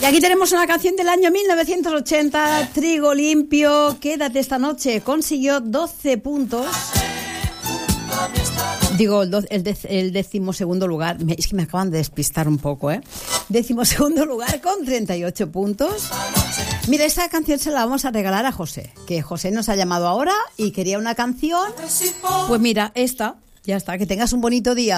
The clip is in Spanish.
aquí tenemos una canción del año 1980, Trigo Limpio, Quédate esta noche. Consiguió 12 puntos. Digo, el 12º lugar. Es que me acaban de despistar un poco, 12º lugar con 38 puntos. Mira, esta canción se la vamos a regalar a José, que José nos ha llamado ahora y quería una canción. Pues mira, esta, ya está, que tengas un bonito día.